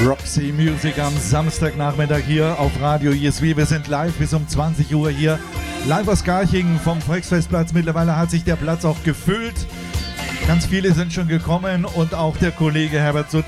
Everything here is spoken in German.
Roxy Music am Samstagnachmittag hier auf Radio ISW. Wir sind live bis um 20 Uhr hier. Live aus Garching vom Volksfestplatz. Mittlerweile hat sich der Platz auch gefüllt. Ganz viele sind schon gekommen und auch der Kollege Herbert Sutter